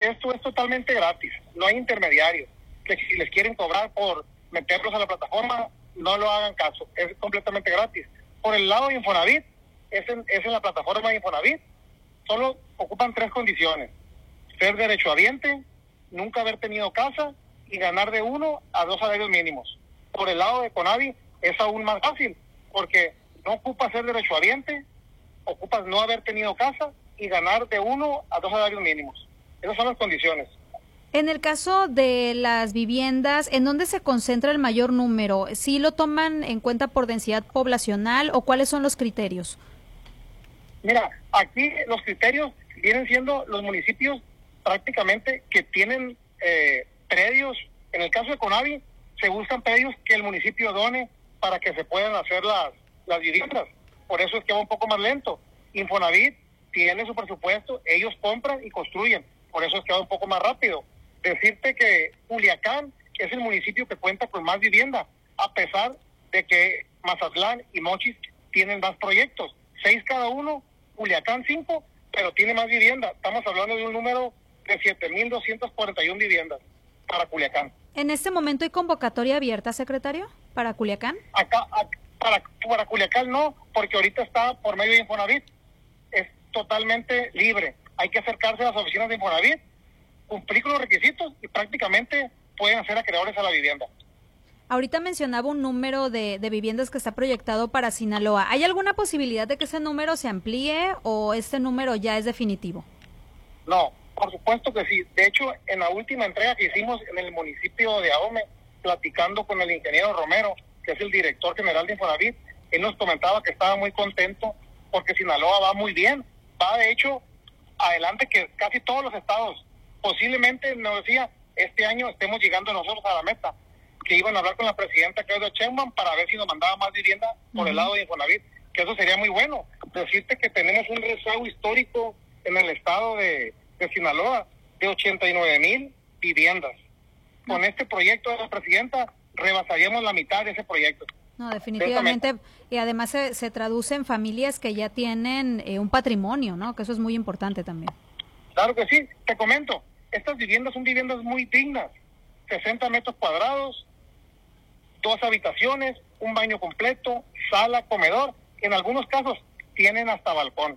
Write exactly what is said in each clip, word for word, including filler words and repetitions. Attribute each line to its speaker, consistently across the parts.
Speaker 1: esto es totalmente gratis, no hay intermediarios, que si les quieren cobrar por meterlos a la plataforma, no lo hagan caso, es completamente gratis. Por el lado de Infonavit, es en, es en la plataforma de Infonavit, solo ocupan tres condiciones: ser derechohabiente, nunca haber tenido casa y ganar de uno a dos salarios mínimos. Por el lado de Conavi es aún más fácil, porque no ocupas ser derechohabiente, ocupas no haber tenido casa y ganar de uno a dos salarios mínimos. Esas son las condiciones.
Speaker 2: En el caso de las viviendas, ¿en dónde se concentra el mayor número? ¿Sí lo toman en cuenta por densidad poblacional o cuáles son los criterios?
Speaker 1: Mira, aquí los criterios vienen siendo los municipios prácticamente que tienen eh, predios. En el caso de Conavi, se buscan predios que el municipio done para que se puedan hacer las, las viviendas. Por eso es que va un poco más lento. Infonavit tiene su presupuesto, ellos compran y construyen. Por eso es que va un poco más rápido. Decirte que Culiacán es el municipio que cuenta con más vivienda, a pesar de que Mazatlán y Mochis tienen más proyectos. Seis cada uno, Culiacán cinco, pero tiene más vivienda. Estamos hablando de un número de siete mil doscientas cuarenta y una viviendas para Culiacán.
Speaker 2: ¿En este momento hay convocatoria abierta, secretario, para Culiacán?
Speaker 1: Acá, acá para, para Culiacán no, porque ahorita está por medio de Infonavit. Es totalmente libre. Hay que acercarse a las oficinas de Infonavit, cumplir con los requisitos y prácticamente pueden ser acreedores a la vivienda.
Speaker 2: Ahorita mencionaba un número de, de viviendas que está proyectado para Sinaloa. ¿Hay alguna posibilidad de que ese número se amplíe o este número ya es definitivo?
Speaker 1: No, por supuesto que sí. De hecho, en la última entrega que hicimos en el municipio de Ahome, platicando con el ingeniero Romero, que es el director general de Infonavit, él nos comentaba que estaba muy contento porque Sinaloa va muy bien. Va, de hecho, adelante que casi todos los estados. Posiblemente, nos decía, este año estemos llegando nosotros a la meta, que iban a hablar con la presidenta Claudia Sheinbaum para ver si nos mandaba más vivienda por uh-huh. el lado de Infonavit, que eso sería muy bueno. Decirte que tenemos un rezago histórico en el estado de, de Sinaloa de ochenta y nueve mil viviendas. Uh-huh. Con este proyecto de la presidenta rebasaríamos la mitad de ese proyecto.
Speaker 2: No, definitivamente, y además se, se traduce en familias que ya tienen eh, un patrimonio, ¿no? Que eso es muy importante también.
Speaker 1: Claro que sí, te comento, estas viviendas son viviendas muy dignas, sesenta metros cuadrados, dos habitaciones, un baño completo, sala, comedor, en algunos casos tienen hasta balcón.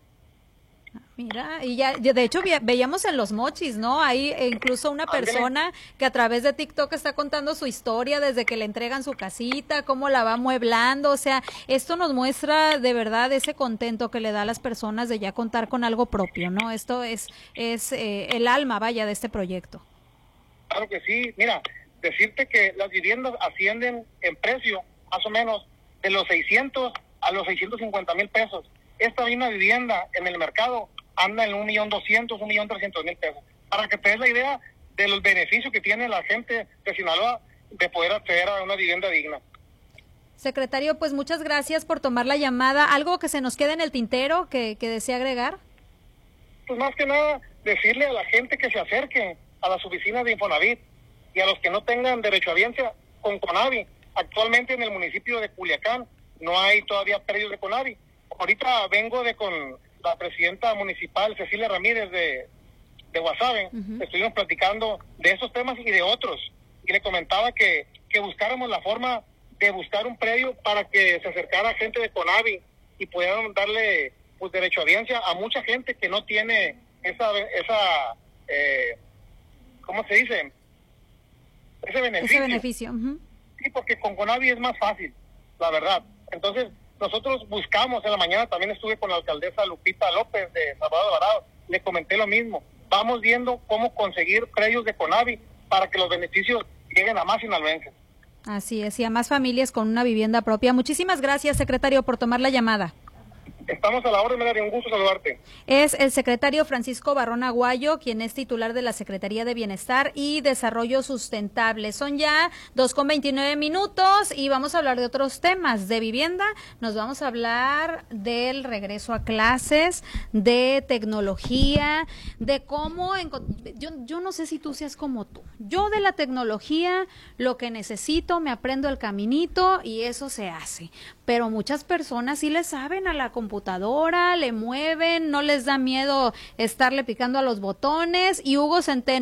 Speaker 2: Mira, y ya, de hecho veíamos en los Mochis, ¿no? Hay incluso una persona que a través de TikTok está contando su historia desde que le entregan su casita, cómo la va amueblando, o sea, esto nos muestra de verdad ese contento que le da a las personas de ya contar con algo propio, ¿no? Esto es, es eh, el alma, vaya, de este proyecto.
Speaker 1: Claro que sí, mira, decirte que las viviendas ascienden en precio más o menos de los seiscientos a los seiscientos cincuenta mil pesos. Esta misma vivienda en el mercado anda en un millón doscientos, un millón trescientos mil pesos. Para que te des la idea de los beneficios que tiene la gente de Sinaloa de poder acceder a una vivienda digna.
Speaker 2: Secretario, pues muchas gracias por tomar la llamada. ¿Algo que se nos quede en el tintero que, que desea agregar?
Speaker 1: Pues más que nada, decirle a la gente que se acerque a las oficinas de Infonavit y a los que no tengan derechohabiencia con Conavi. Actualmente en el municipio de Culiacán no hay todavía predios de Conavi. Ahorita vengo de con la presidenta municipal Cecilia Ramírez de, de Guasave. Uh-huh. Estuvimos platicando de esos temas y de otros. Y le comentaba que, que buscáramos la forma de buscar un predio para que se acercara gente de Conavi y pudieran darle pues derechohabiencia a mucha gente que no tiene esa, esa eh, ¿cómo se dice? Ese beneficio.
Speaker 2: Ese beneficio. Uh-huh.
Speaker 1: Sí, porque con Conavi es más fácil, la verdad. Entonces, nosotros buscamos, en la mañana también estuve con la alcaldesa Lupita López de Salvador Alvarado, le comenté lo mismo. Vamos viendo cómo conseguir predios de Conavi para que los beneficios lleguen a más sinaloenses.
Speaker 2: Así es, y a más familias con una vivienda propia. Muchísimas gracias, secretario, por tomar la llamada.
Speaker 1: Estamos a la orden, me daría un gusto saludarte.
Speaker 2: Es el secretario Francisco Barrón Aguayo, quien es titular de la Secretaría de Bienestar y Desarrollo Sustentable. Son ya dos con veintinueve minutos y vamos a hablar de otros temas de vivienda. Nos vamos a hablar del regreso a clases, de tecnología, de cómo... Yo, yo no sé si tú seas como tú. Yo de la tecnología, lo que necesito, me aprendo el caminito y eso se hace. Pero muchas personas sí le saben a la computadora, le mueven, no les da miedo estarle picando a los botones. Y Hugo Centeno